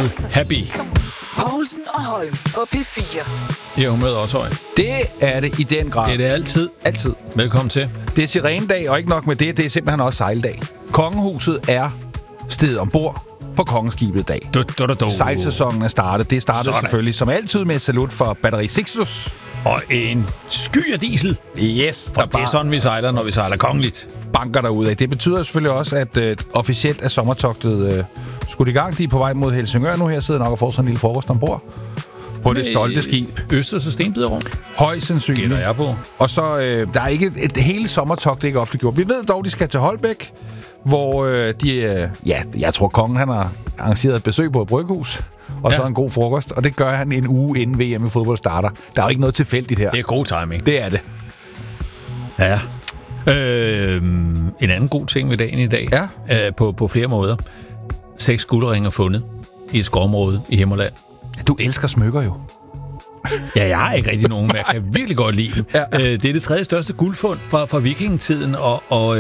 Happy. Poulsen og Holm på P4. I er humøret også, høj. Det er det i den grad. Det er det altid. Altid. Velkommen til. Det er sirenedag, og ikke nok med det, det er simpelthen også sejldag. Kongehuset er stedet ombord på kongeskibet i dag. Sejlsæsonen er startet. Det startede selvfølgelig som altid med et salut for Batteri Sixtus. Og en sky af diesel. Yes. For det er sådan, vi sejler, når vi sejler kongeligt. Banker derudad. Det betyder selvfølgelig også, at officielt er sommertogtet skudt i gang. De er på vej mod Helsingør nu her, sidder nok og får sådan en lille frokost ombord på det stolte skib. Østers og Stenbiderum. Højst sandsynligt. Gætter jeg på. Og så, der er ikke et hele sommertogt, det ikke offentliggjort. Vi ved dog, de skal til Holbæk, hvor jeg tror, kongen han har arrangeret et besøg på et bryghus, og så en god frokost, og det gør han en uge inden VM i fodbold starter. Der er jo ikke noget tilfældigt her. Det er god timing. Det er det. Ja. En anden god ting ved dagen i dag, på flere måder. 6 guldringer fundet i et skovområde i Himmerland. Du elsker smykker jo. Ja, jeg har ikke rigtig nogen, men jeg kan virkelig godt lide dem. Ja. Det er det 3. største guldfund fra vikingetiden, og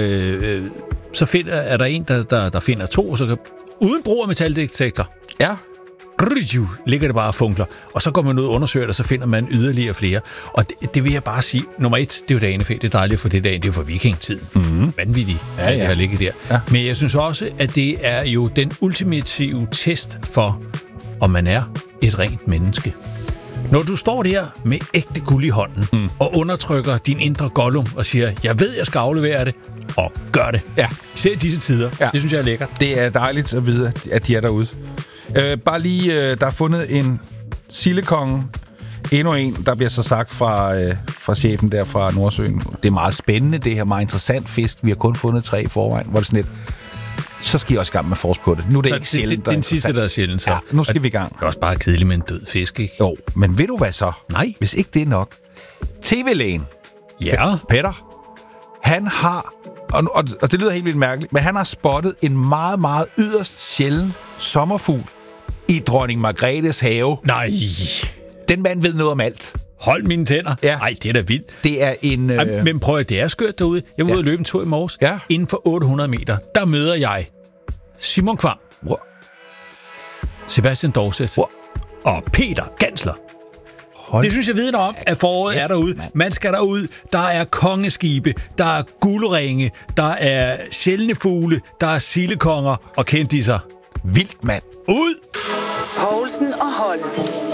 så er der en, der finder 2, så kan, uden brug af metaldetektor. Ja. Ligger det bare og funkler. Og så går man ud og undersøger det, og så finder man yderligere flere. Og det vil jeg bare sige. Nummer 1, det er jo danefæ. Det er dejligt at få det dagen. Det er jo for vikingetiden. Mm-hmm. Vanvittigt, at det har ligget der. Ja. Men jeg synes også, at det er jo den ultimative test for, om man er et rent menneske. Når du står der med ægte guld i hånden, og undertrykker din indre Gollum og siger, jeg ved, jeg skal aflevere det, og gør det. Ja. Især i disse tider. Ja. Det synes jeg er lækkert. Det er dejligt at vide, at de er derude. Bare lige, der er fundet en sildekonge. Endnu en, der bliver så sagt fra chefen der fra Nordsøen. Det er meget spændende, det her meget interessant fisk. Vi har kun fundet 3 i forvejen. Hvor det sådan lidt, så skal I også i gang med at forske på det. Nu er det ikke sjældent, den sidste, der er sjældent, så. Ja, nu skal vi i gang. Det er også bare kedeligt med en død fisk, ikke? Jo, men ved du hvad så? Nej. Hvis ikke det er nok. TV-lægen. Ja. Petter. Han har, og det lyder helt vildt mærkeligt, men han har spottet en meget, meget yderst sjælden sommerfugl i dronning Margrethes have. Nej. Den mand ved noget om alt. Hold mine tænder. Ja. Ej, det er da vildt. Det er en... Men prøv at det er skørt derude. Jeg var ude og løbe en tur i morges. Ja. Inden for 800 meter, der møder jeg Simon Kvam. Wow. Sebastian Dorset. Wow. Og Peter Gansler. Det synes jeg vidner om, at foråret er derude. Man skal derud. Der er kongeskibe, der er guldringe, der er sjældne fugle, der er sildekonger og kendisser. Vildt, mand. Ud! Poulsen og Holm.